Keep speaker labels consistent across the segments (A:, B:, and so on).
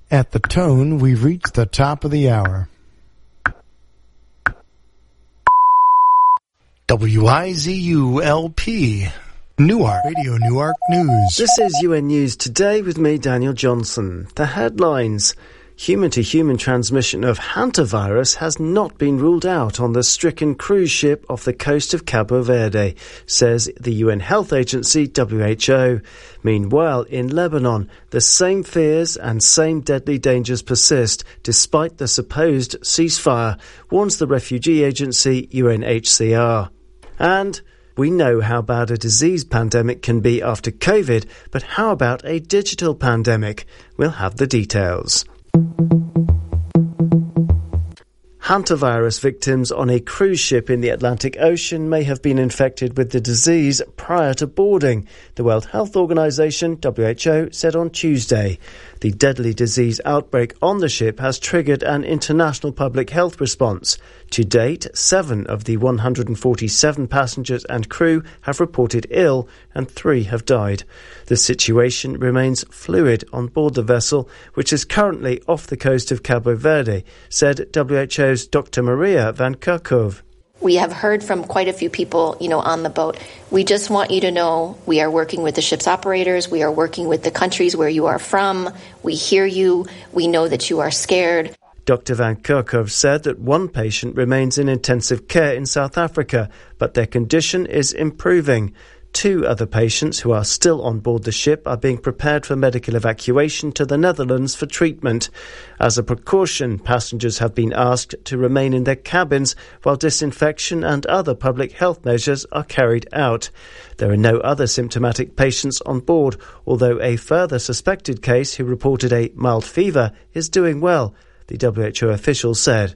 A: At the tone, we've reached the top of the hour. WIZU-LP, Newark, Radio Newark News.
B: This is UN News Today with me, Daniel Johnson. The headlines. Human-to-human transmission of hantavirus has not been ruled out on the stricken cruise ship off the coast of Cabo Verde, says the UN Health Agency, WHO. Meanwhile, in Lebanon, the same fears and same deadly dangers persist, despite the supposed ceasefire, warns the refugee agency UNHCR. And we know how bad a disease pandemic can be after COVID, but how about a digital pandemic? We'll have the details. Hantavirus victims on a cruise ship in the Atlantic Ocean may have been infected with the disease prior to boarding, the World Health Organization, WHO, said on Tuesday. The deadly disease outbreak on the ship has triggered an international public health response. To date, 7 of the 147 passengers and crew have reported ill and 3 have died. The situation remains fluid on board the vessel, which is currently off the coast of Cabo Verde, said WHO's Dr. Maria Van Kerkhove.
C: We have heard from quite a few people, on the boat. We just want you to know we are working with the ship's operators. We are working with the countries where you are from. We hear you. We know that you are scared.
B: Dr. Van Kerkhove said that one patient remains in intensive care in South Africa, but their condition is improving. 2 other patients who are still on board the ship are being prepared for medical evacuation to the Netherlands for treatment. As a precaution, passengers have been asked to remain in their cabins while disinfection and other public health measures are carried out. There are no other symptomatic patients on board, although a further suspected case who reported a mild fever is doing well, the WHO official said.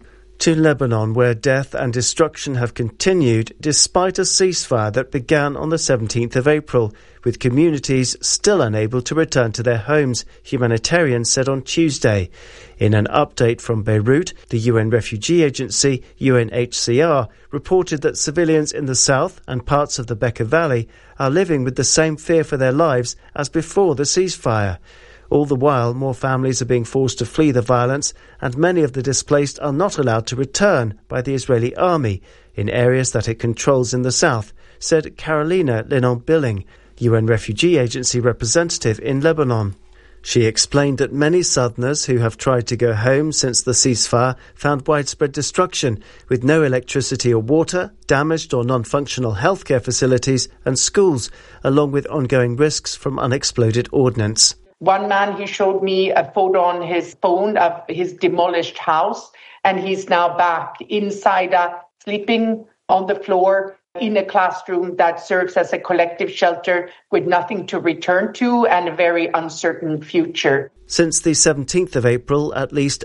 B: To Lebanon, where death and destruction have continued despite a ceasefire that began on the 17th of April, with communities still unable to return to their homes, humanitarians said on Tuesday. In an update from Beirut, the UN Refugee Agency, UNHCR, reported that civilians in the south and parts of the Bekaa Valley are living with the same fear for their lives as before the ceasefire. All the while, more families are being forced to flee the violence, and many of the displaced are not allowed to return by the Israeli army in areas that it controls in the south, said Carolina Lennon-Billing, UN Refugee Agency representative in Lebanon. She explained that many Southerners who have tried to go home since the ceasefire found widespread destruction, with no electricity or water, damaged or non-functional healthcare facilities and schools, along with ongoing risks from unexploded ordnance.
D: One man, he showed me a photo on his phone of his demolished house, and he's now back inside, sleeping on the floor in a classroom that serves as a collective shelter with nothing to return to and a very uncertain future.
B: Since the 17th of April, at least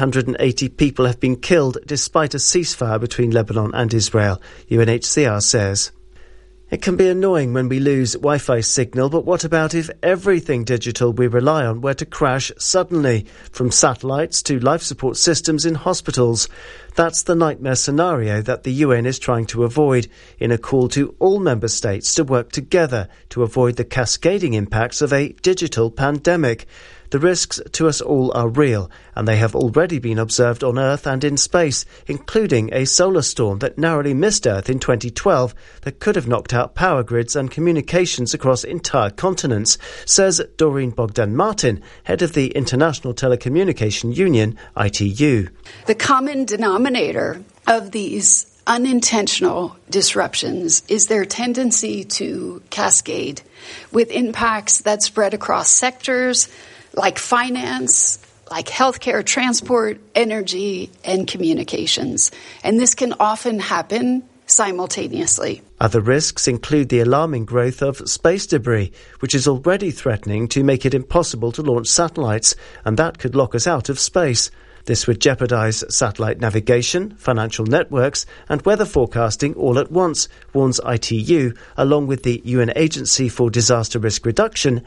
B: 380 people have been killed despite a ceasefire between Lebanon and Israel, UNHCR says. It can be annoying when we lose Wi-Fi signal, but what about if everything digital we rely on were to crash suddenly, from satellites to life support systems in hospitals? That's the nightmare scenario that the UN is trying to avoid, in a call to all member states to work together to avoid the cascading impacts of a digital pandemic. The risks to us all are real, and they have already been observed on Earth and in space, including a solar storm that narrowly missed Earth in 2012 that could have knocked out power grids and communications across entire continents, says Doreen Bogdan-Martin, head of the International Telecommunication Union, ITU.
E: The common denominator of these unintentional disruptions is their tendency to cascade, with impacts that spread across sectors like finance, like healthcare, transport, energy, and communications. And this can often happen simultaneously.
B: Other risks include the alarming growth of space debris, which is already threatening to make it impossible to launch satellites, and that could lock us out of space. This would jeopardize satellite navigation, financial networks, and weather forecasting all at once, warns ITU, along with the UN Agency for Disaster Risk Reduction,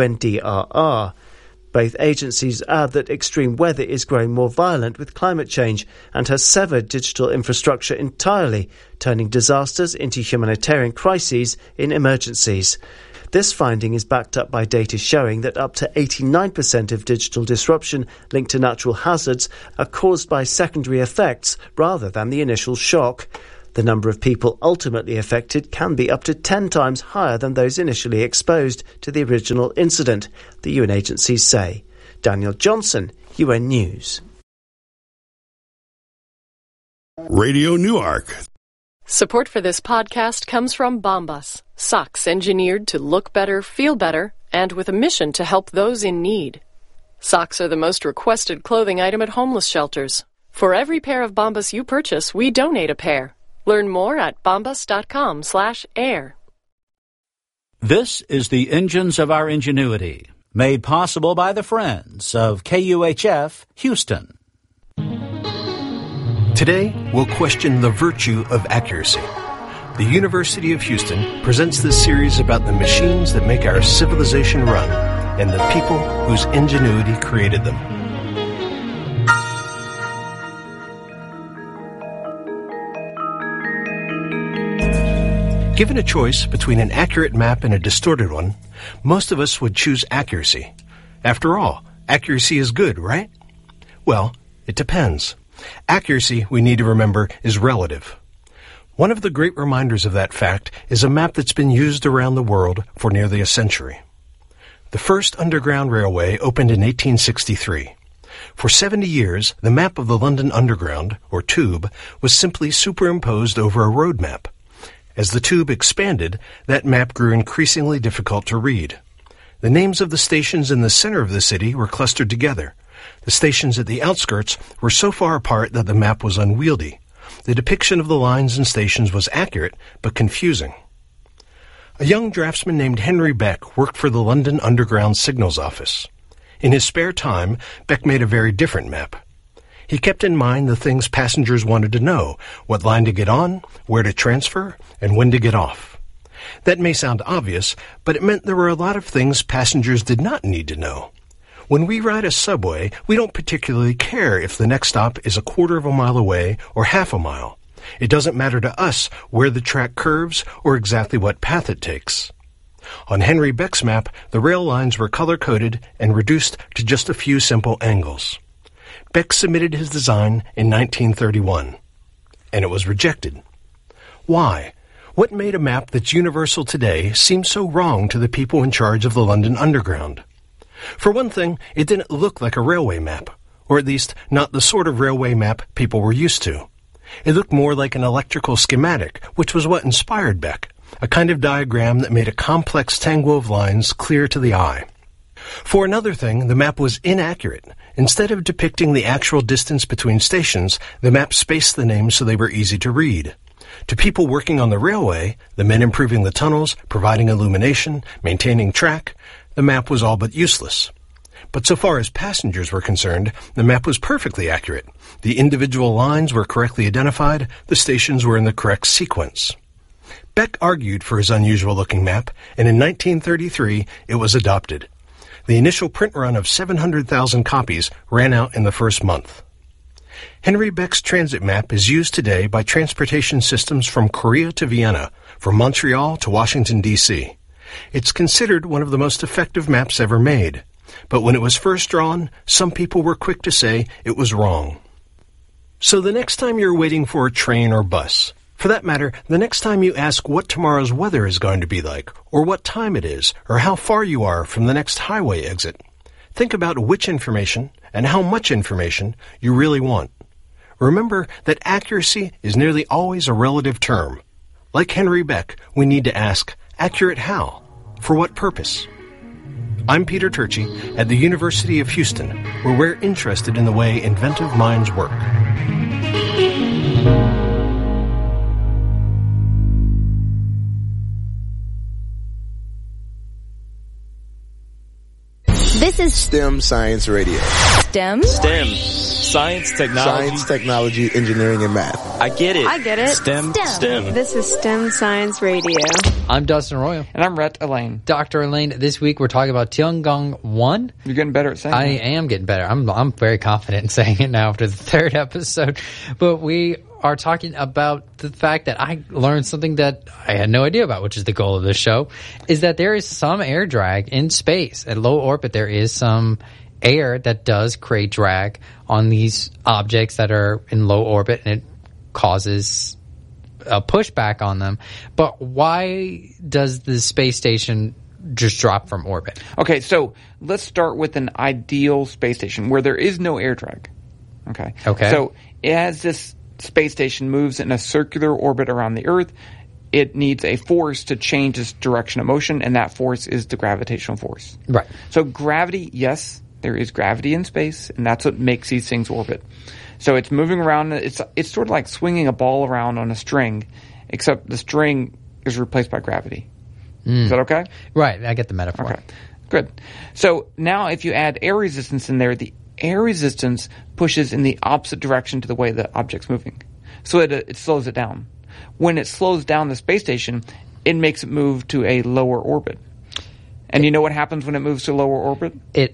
B: UNDRR. Both agencies add that extreme weather is growing more violent with climate change and has severed digital infrastructure entirely, turning disasters into humanitarian crises in emergencies. This finding is backed up by data showing that up to 89% of digital disruption linked to natural hazards are caused by secondary effects rather than the initial shock. The number of people ultimately affected can be up to 10 times higher than those initially exposed to the original incident, the UN agencies say. Daniel Johnson, UN News.
F: Radio Newark.
G: Support for this podcast comes from Bombas, socks engineered to look better, feel better, and with a mission to help those in need. Socks are the most requested clothing item at homeless shelters. For every pair of Bombas you purchase, we donate a pair. Learn more at bombas.com/air.
H: This is the Engines of Our Ingenuity, made possible by the friends of KUHF Houston.
I: Today, we'll question the virtue of accuracy. The University of Houston presents this series about the machines that make our civilization run and the people whose ingenuity created them. Given a choice between an accurate map and a distorted one, most of us would choose accuracy. After all, accuracy is good, right? Well, it depends. Accuracy, we need to remember, is relative. One of the great reminders of that fact is a map that's been used around the world for nearly a century. The first underground railway opened in 1863. For 70 years, the map of the London Underground, or Tube, was simply superimposed over a road map. As the Tube expanded, that map grew increasingly difficult to read. The names of the stations in the center of the city were clustered together. The stations at the outskirts were so far apart that the map was unwieldy. The depiction of the lines and stations was accurate, but confusing. A young draftsman named Henry Beck worked for the London Underground Signals Office. In his spare time, Beck made a very different map. He kept in mind the things passengers wanted to know: what line to get on, where to transfer, and when to get off. That may sound obvious, but it meant there were a lot of things passengers did not need to know. When we ride a subway, we don't particularly care if the next stop is a quarter of a mile away or half a mile. It doesn't matter to us where the track curves or exactly what path it takes. On Henry Beck's map, the rail lines were color-coded and reduced to just a few simple angles. Beck submitted his design in 1931, and it was rejected. Why? What made a map that's universal today seem so wrong to the people in charge of the London Underground? For one thing, it didn't look like a railway map, or at least not the sort of railway map people were used to. It looked more like an electrical schematic, which was what inspired Beck, a kind of diagram that made a complex tangle of lines clear to the eye. For another thing, the map was inaccurate. Instead of depicting the actual distance between stations, the map spaced the names so they were easy to read. To people working on the railway, the men improving the tunnels, providing illumination, maintaining track, the map was all but useless. But so far as passengers were concerned, the map was perfectly accurate. The individual lines were correctly identified, the stations were in the correct sequence. Beck argued for his unusual-looking map, and in 1933 it was adopted. The initial print run of 700,000 copies ran out in the first month. Henry Beck's transit map is used today by transportation systems from Korea to Vienna, from Montreal to Washington, D.C. It's considered one of the most effective maps ever made. But when it was first drawn, some people were quick to say it was wrong. So the next time you're waiting for a train or bus, for that matter, the next time you ask what tomorrow's weather is going to be like, or what time it is, or how far you are from the next highway exit, think about which information and how much information you really want. Remember that accuracy is nearly always a relative term. Like Henry Beck, we need to ask, accurate how? For what purpose? I'm Peter Turchi at the University of Houston, where we're interested in the way inventive minds work.
J: This is
K: STEM Science Radio.
J: STEM?
L: STEM. Science,
K: technology, engineering, and math.
L: I get it.
J: I get it.
L: STEM.
M: This is STEM Science Radio.
N: I'm Dustin Arroyo.
O: And I'm Rhett Elaine.
N: Dr. Elaine, this week we're talking about Tiangong 1.
O: You're getting better at saying it.
N: I am getting better. I'm very confident in saying it now after the third episode. But we are talking about the fact that I learned something that I had no idea about, which is the goal of this show, is that there is some air drag in space. At low orbit, there is some air that does create drag on these objects that are in low orbit, and it causes a pushback on them. But why does the space station just drop from orbit?
J: Okay, so let's start with an ideal space station where there is no air drag. Okay. So as this space station moves in a circular orbit around the Earth, it needs a force to change its direction of motion, and that force is the gravitational force.
N: Right.
J: So gravity, yes, there is gravity in space, and that's what makes these things orbit. So it's moving around. It's sort of like swinging a ball around on a string, except the string is replaced by gravity. Is that okay?
N: Right. I get the metaphor.
J: Okay. Good. So now if you add air resistance in there, the air resistance pushes in the opposite direction to the way the object's moving. So it slows it down. When it slows down the space station, it makes it move to a lower orbit. And you know what happens when it moves to a lower orbit?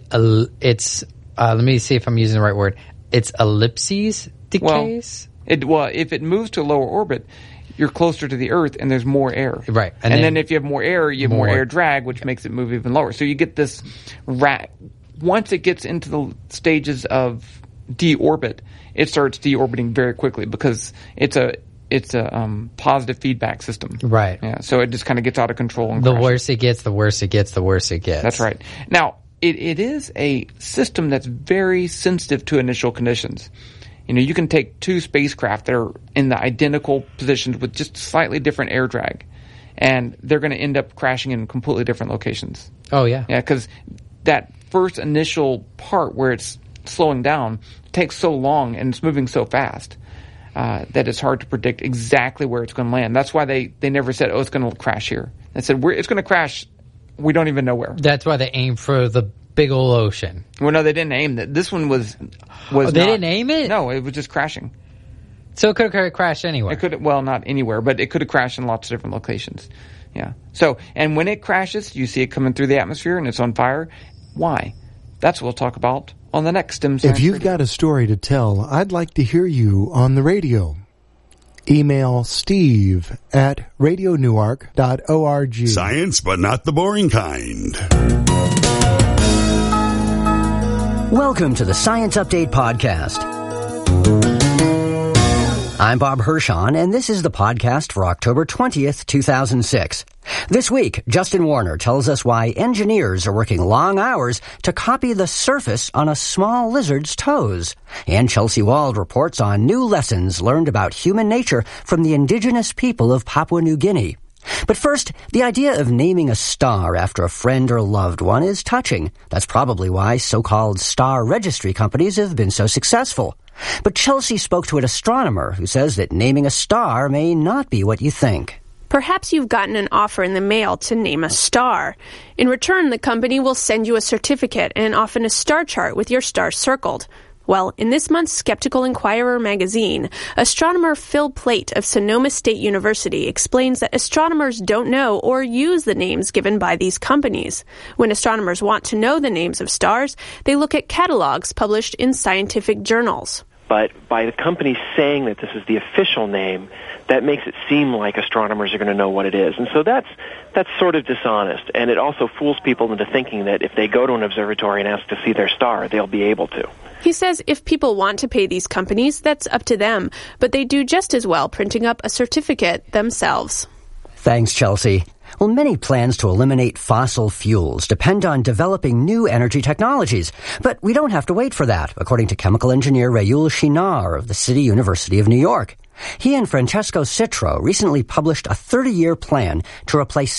N: It's let me see if I'm using the right word. It's ellipses decays?
J: Well, if it moves to a lower orbit, you're closer to the Earth and there's more air.
N: Right.
J: And then if you have more air, you have more air drag, which makes it move even lower. So you get this once it gets into the stages of deorbit, it starts deorbiting very quickly because it's a positive feedback system.
N: Right.
J: Yeah. So it just kind of gets out of control. And
N: the worse it gets, the worse it gets, the worse it gets.
J: That's right. Now, it is a system that's very sensitive to initial conditions. You know, you can take two spacecraft that are in the identical positions with just slightly different air drag, and they're going to end up crashing in completely different locations.
N: Oh, yeah.
J: Yeah, because that first initial part where it's slowing down takes so long and it's moving so fast that it's hard to predict exactly where it's going to land. That's why they never said, it's going to crash here. They said, it's going to crash, we don't even know where.
N: That's why they aim for the big old ocean.
J: Well, no, they didn't aim that. This one was
N: they didn't aim it?
J: No, it was just crashing.
N: So it could have crashed anywhere.
J: It could, well, not anywhere, but it could have crashed in lots of different locations. Yeah. So, and when it crashes, you see it coming through the atmosphere and it's on fire. Why? That's what we'll talk about on the next STEM Science
A: If you've
J: Radio.
A: got a story to tell, I'd like to hear you on the radio. Email Steve at radionewark.org.
F: Science, but not the boring kind.
O: Welcome to the Science Update Podcast. I'm Bob Hirschon, and this is the podcast for October 20th, 2006. This week, Justin Warner tells us why engineers are working long hours to copy the surface on a small lizard's toes. And Chelsea Wald reports on new lessons learned about human nature from the indigenous people of Papua New Guinea. But first, the idea of naming a star after a friend or loved one is touching. That's probably why so-called star registry companies have been so successful. But Chelsea spoke to an astronomer who says that naming a star may not be what you think.
M: Perhaps you've gotten an offer in the mail to name a star. In return, the company will send you a certificate and often a star chart with your stars circled. Well, in this month's Skeptical Inquirer magazine, astronomer Phil Plait of Sonoma State University explains that astronomers don't know or use the names given by these companies. When astronomers want to know the names of stars, they look at catalogs published in scientific journals.
P: But by the company saying that this is the official name, that makes it seem like astronomers are going to know what it is. And so that's sort of dishonest. And it also fools people into thinking that if they go to an observatory and ask to see their star, they'll be able to.
M: He says if people want to pay these companies, that's up to them. But they do just as well printing up a certificate themselves.
O: Thanks, Chelsea. Well, many plans to eliminate fossil fuels depend on developing new energy technologies. But we don't have to wait for that, according to chemical engineer Raoul Chinar of the City University of New York. He and Francesco Citro recently published a 30-year plan to replace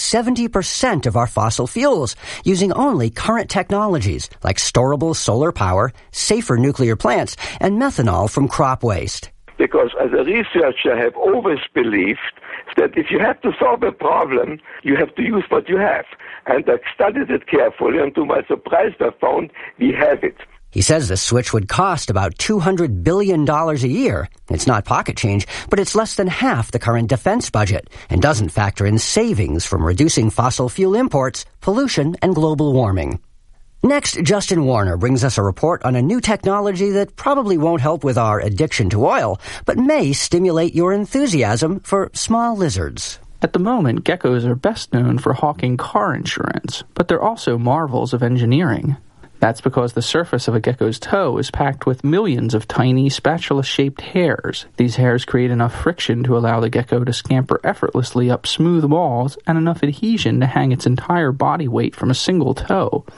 O: 70% of our fossil fuels using only current technologies like storable solar power, safer nuclear plants, and methanol from crop waste.
Q: Because as a researcher, I have always believed that if you have to solve a problem, you have to use what you have. And I studied it carefully, and to my surprise, I found we have it.
O: He says the switch would cost about $200 billion a year. It's not pocket change, but it's less than half the current defense budget and doesn't factor in savings from reducing fossil fuel imports, pollution, and global warming. Next, Justin Warner brings us a report on a new technology that probably won't help with our addiction to oil, but may stimulate your enthusiasm for small lizards.
R: At the moment, geckos are best known for hawking car insurance, but they're also marvels of engineering. That's because the surface of a gecko's toe is packed with millions of tiny spatula-shaped hairs. These hairs create enough friction to allow the gecko to scamper effortlessly up smooth walls and enough adhesion to hang its entire body weight from a single toe.